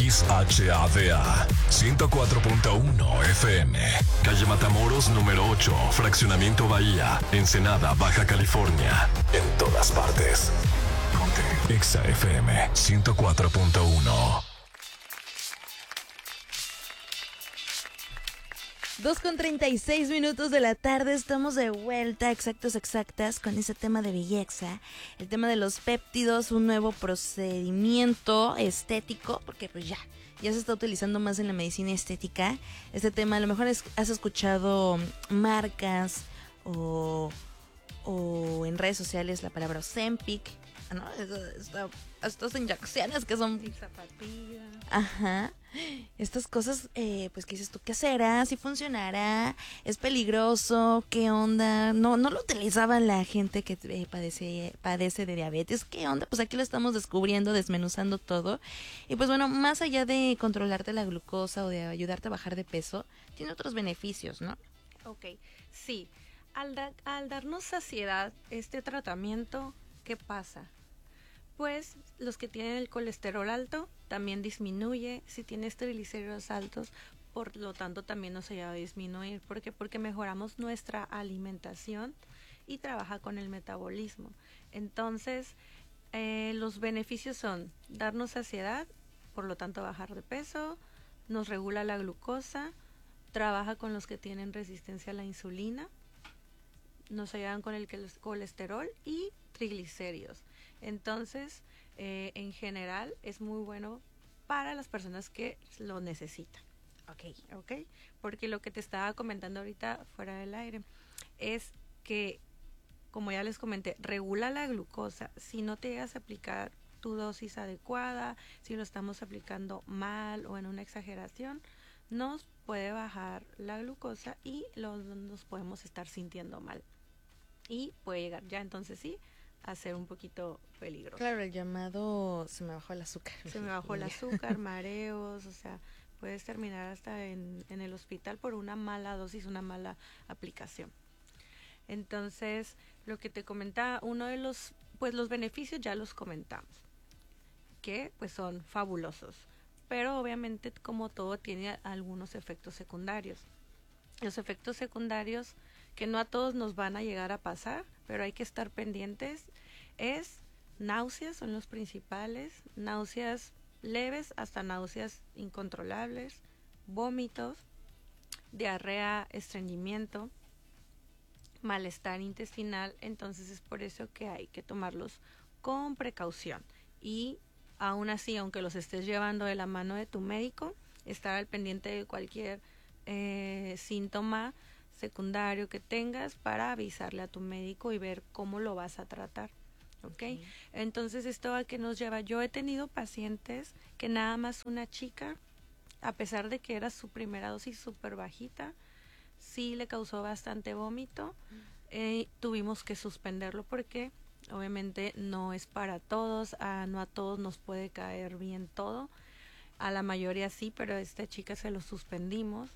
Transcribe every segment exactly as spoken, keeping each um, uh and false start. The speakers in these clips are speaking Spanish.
X H A D A ciento cuatro punto uno F M. Calle Matamoros número ocho, Fraccionamiento Bahía, Ensenada, Baja California. En todas partes. Ponte Exa F M ciento cuatro punto uno. dos con treinta y seis minutos de la tarde, estamos de vuelta, exactos, exactas, con ese tema de belleza, el tema de los péptidos, un nuevo procedimiento estético, porque pues ya, ya se está utilizando más en la medicina estética. Este tema, a lo mejor es, has escuchado marcas o, o en redes sociales la palabra Ozempic, ¿no? Esta, estas inyecciones que son... Zapatilla. Ajá. Estas cosas, eh, pues, ¿qué dices tú? ¿Qué será? ¿Si funcionará? ¿Es peligroso? ¿Qué onda? No, no lo utilizaban la gente que eh, padece, padece de diabetes. ¿Qué onda? Pues aquí lo estamos descubriendo, desmenuzando todo. Y pues bueno, más allá de controlarte la glucosa o de ayudarte a bajar de peso, tiene otros beneficios, ¿no? Ok, sí. Al, da- al darnos saciedad, este tratamiento, ¿qué pasa? Pues los que tienen el colesterol alto también disminuye. Si tienes triglicéridos altos, por lo tanto también nos ayuda a disminuir. ¿Por qué? Porque mejoramos nuestra alimentación y trabaja con el metabolismo. Entonces, eh, los beneficios son darnos saciedad, por lo tanto bajar de peso, nos regula la glucosa, trabaja con los que tienen resistencia a la insulina, nos ayudan con el colesterol y triglicéridos. Entonces, eh, en general, es muy bueno para las personas que lo necesitan. Ok. ¿Ok? Porque lo que te estaba comentando ahorita fuera del aire es que, como ya les comenté, regula la glucosa. Si no te llegas a aplicar tu dosis adecuada, si lo estamos aplicando mal o en una exageración, nos puede bajar la glucosa y lo, nos podemos estar sintiendo mal. Y puede llegar ya entonces sí a ser un poquito peligroso. Claro, el llamado se me bajó el azúcar. Se me bajó el azúcar, mareos, o sea, puedes terminar hasta en, en el hospital por una mala dosis, una mala aplicación. Entonces, lo que te comentaba, uno de los, pues los beneficios ya los comentamos, que pues son fabulosos, pero obviamente como todo tiene algunos efectos secundarios. Los efectos secundarios que no a todos nos van a llegar a pasar, pero hay que estar pendientes, es náuseas, son los principales, náuseas leves hasta náuseas incontrolables, vómitos, diarrea, estreñimiento, malestar intestinal. Entonces es por eso que hay que tomarlos con precaución y aún así, aunque los estés llevando de la mano de tu médico, estar al pendiente de cualquier eh, síntoma secundario que tengas para avisarle a tu médico y ver cómo lo vas a tratar. ¿Okay? Okay. Entonces, esto a qué nos lleva. Yo he tenido pacientes que nada más una chica, a pesar de que era su primera dosis súper bajita, sí le causó bastante vómito. Eh, tuvimos que suspenderlo porque obviamente no es para todos, a, no a todos nos puede caer bien todo, a la mayoría sí, pero a esta chica se lo suspendimos.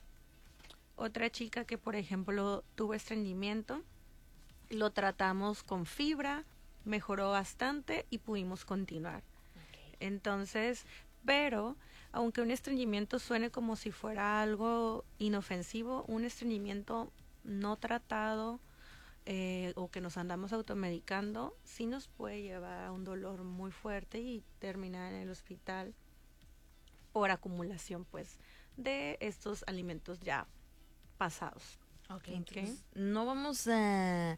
Otra chica que por ejemplo tuvo estreñimiento, lo tratamos con fibra, mejoró bastante y pudimos continuar. Okay. Entonces, pero aunque un estreñimiento suene como si fuera algo inofensivo, un estreñimiento no tratado eh, o que nos andamos automedicando, sí nos puede llevar a un dolor muy fuerte y terminar en el hospital por acumulación pues de estos alimentos ya pasados. Okay, okay. No vamos a,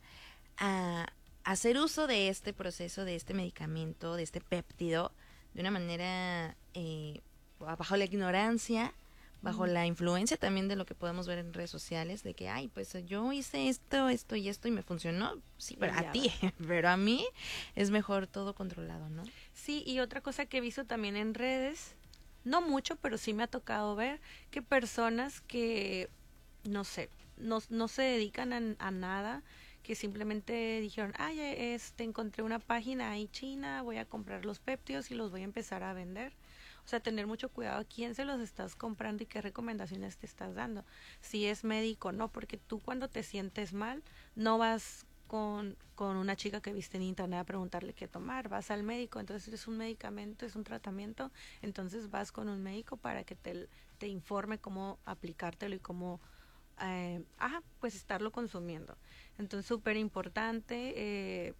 a hacer uso de este proceso, de este medicamento, de este péptido, de una manera eh, bajo la ignorancia, bajo mm. la influencia también de lo que podemos ver en redes sociales, de que, ay, pues yo hice esto, esto y esto y me funcionó. Sí, pero a ti, pero a mí es mejor todo controlado, ¿no? Sí, y otra cosa que he visto también en redes, no mucho, pero sí me ha tocado ver que personas que no sé, no, no se dedican a, a nada, que simplemente dijeron, ay, este, encontré una página ahí china, voy a comprar los péptidos y los voy a empezar a vender. O sea, tener mucho cuidado a quién se los estás comprando y qué recomendaciones te estás dando. Si es médico, no, porque tú cuando te sientes mal, no vas con, con una chica que viste en internet a preguntarle qué tomar, vas al médico, entonces es un medicamento, es un tratamiento, entonces vas con un médico para que te, te informe cómo aplicártelo y cómo, eh, ajá, pues estarlo consumiendo. Entonces súper importante eh,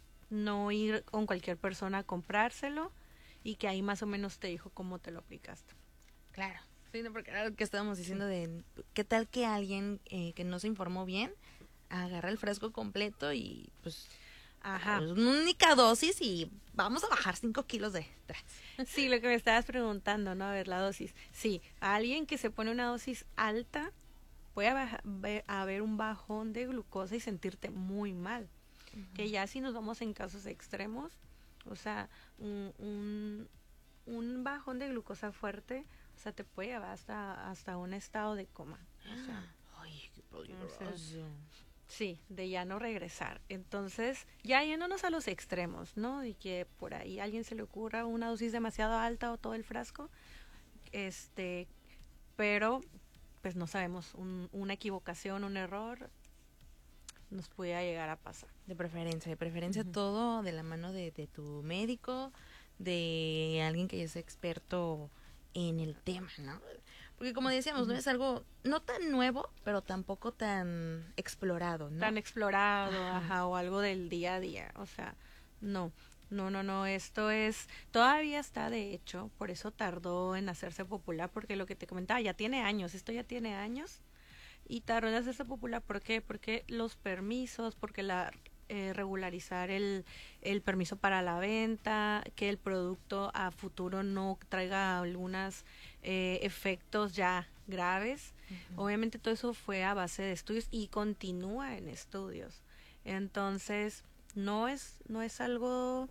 no ir con cualquier persona a comprárselo y que ahí más o menos te dijo cómo te lo aplicaste. Claro. Sí, no, porque era lo que estábamos diciendo de qué tal que alguien eh, que no se informó bien agarra el frasco completo y pues ajá, pues, una única dosis y vamos a bajar cinco kilos de atrás. Sí, lo que me estabas preguntando, ¿no? A ver, la dosis. Sí, a alguien que se pone una dosis alta puede baja, ver, haber un bajón de glucosa y sentirte muy mal. Uh-huh. Que ya si nos vamos en casos extremos, o sea, un, un, un bajón de glucosa fuerte, o sea, te puede llevar hasta, hasta un estado de coma. O sea, ay, qué peligroso. O sea, sí, de ya no regresar. Entonces, ya yéndonos a los extremos, ¿no? Y que por ahí a alguien se le ocurra una dosis demasiado alta o todo el frasco, este, pero pues no sabemos, un, una equivocación, un error nos pudiera llegar a pasar. De preferencia, de preferencia uh-huh. todo de la mano de, de tu médico, de alguien que es experto en el tema, ¿no? Porque como decíamos, uh-huh. no es algo no tan nuevo, pero tampoco tan explorado, ¿no? Tan explorado, ajá. ajá, o algo del día a día, o sea, no, no, no, no, esto es, todavía está de hecho, por eso tardó en hacerse popular, porque lo que te comentaba, ya tiene años, esto ya tiene años, y tardó en hacerse popular, ¿por qué? Porque los permisos, porque la eh, regularizar el, el permiso para la venta, que el producto a futuro no traiga algunos eh, efectos ya graves. Uh-huh. Obviamente todo eso fue a base de estudios y continúa en estudios. Entonces, no es, no es algo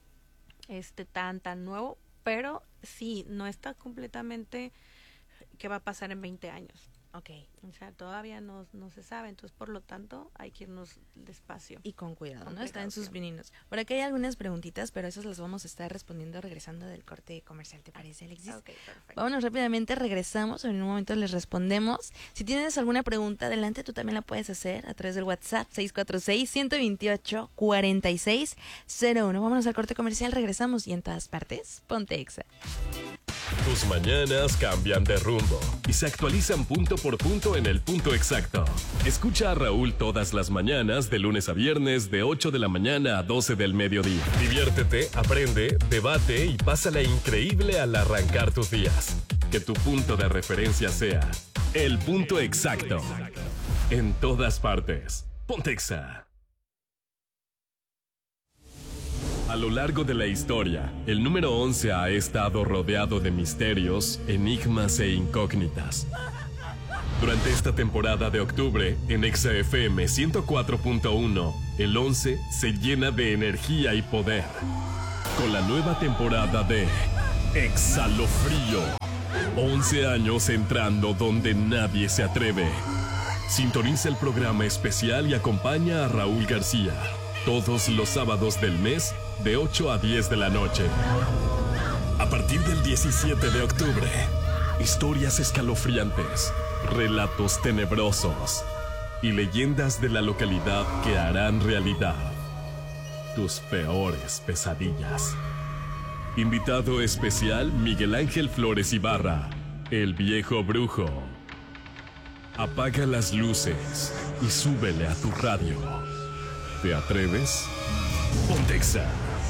este tan tan nuevo, pero sí, no está completamente qué va a pasar en veinte años. Okay. O sea, todavía no, no se sabe, entonces por lo tanto hay que irnos despacio. Y con cuidado, con ¿no? Está en sus vininos. Por aquí hay algunas preguntitas, pero esas las vamos a estar respondiendo regresando del corte comercial, ¿te parece, Alexis? Ok, perfecto. Vámonos rápidamente, regresamos, en un momento les respondemos. Si tienes alguna pregunta, adelante, tú también la puedes hacer a través del WhatsApp seis cuatro seis, uno dos ocho, cuatro seis cero uno. Vámonos al corte comercial, regresamos y en todas partes, ponte Exa. Tus mañanas cambian de rumbo y se actualizan punto por punto en el punto exacto. Escucha a Raúl todas las mañanas de lunes a viernes de ocho de la mañana a doce del mediodía. Diviértete, aprende, debate y pásala increíble al arrancar tus días. Que tu punto de referencia sea el punto exacto. En todas partes. Ponte Exa. A lo largo de la historia, el número once ha estado rodeado de misterios, enigmas e incógnitas. Durante esta temporada de octubre, en Exa F M ciento cuatro punto uno, el once se llena de energía y poder. Con la nueva temporada de Exalofrío. once años entrando donde nadie se atreve. Sintoniza el programa especial y acompaña a Raúl García. Todos los sábados del mes, de ocho a diez de la noche. A partir del diecisiete de octubre, historias escalofriantes, relatos tenebrosos y leyendas de la localidad que harán realidad tus peores pesadillas. Invitado especial Miguel Ángel Flores Ibarra, el viejo brujo. Apaga las luces y súbele a tu radio. ¿Te atreves? Ponte Exa.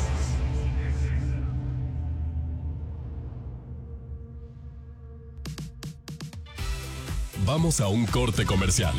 Vamos a un corte comercial.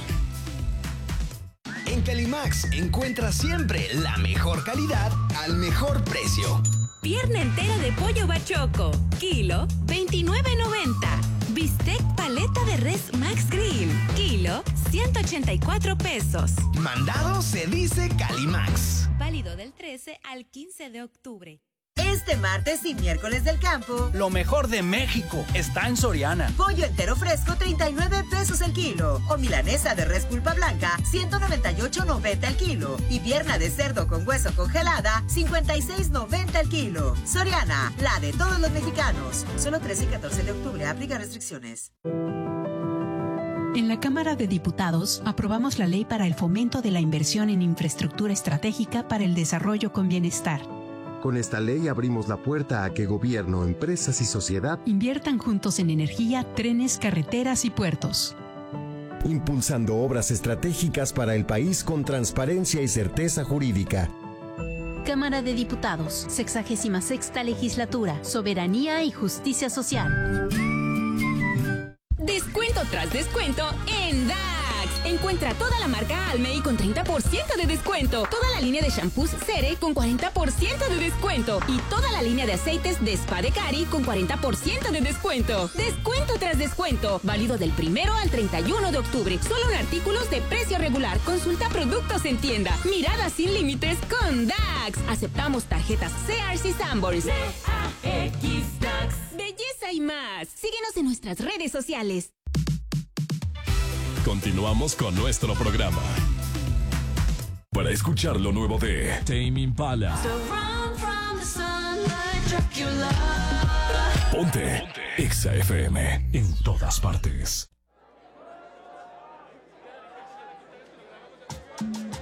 En Calimax encuentras siempre la mejor calidad al mejor precio. Pierna entera de pollo bachoco, kilo veintinueve noventa. Bistec paleta de res Max Grill, kilo ciento ochenta y cuatro pesos. Mandado se dice Calimax. Válido del trece al quince de octubre. Este martes y miércoles del campo, lo mejor de México está en Soriana. Pollo entero fresco, treinta y nueve pesos el kilo. O milanesa de res pulpa blanca, ciento noventa y ocho noventa el kilo. Y pierna de cerdo con hueso congelada, cincuenta y seis noventa el kilo. Soriana, la de todos los mexicanos. Solo trece y catorce de octubre, aplica restricciones. En la Cámara de Diputados aprobamos la ley para el fomento de la inversión en infraestructura estratégica para el desarrollo con bienestar. Con esta ley abrimos la puerta a que gobierno, empresas y sociedad inviertan juntos en energía, trenes, carreteras y puertos. Impulsando obras estratégicas para el país con transparencia y certeza jurídica. Cámara de Diputados, sexagésima sexta legislatura, soberanía y justicia social. Descuento tras descuento en D A X. Encuentra toda la marca Almay con treinta por ciento de descuento. Toda la línea de shampoos Cere con cuarenta por ciento de descuento. Y toda la línea de aceites de Spa de Cari con cuarenta por ciento de descuento. Descuento tras descuento. Válido del primero al treinta y uno de octubre. Solo en artículos de precio regular. Consulta productos en tienda. Mirada sin límites con D A X. Aceptamos tarjetas Sears y Sanborns. D A X D A X. Belleza y más. Síguenos en nuestras redes sociales. Continuamos con nuestro programa. Para escuchar lo nuevo de Tame Impala. Ponte, Ponte. Exa F M en todas partes.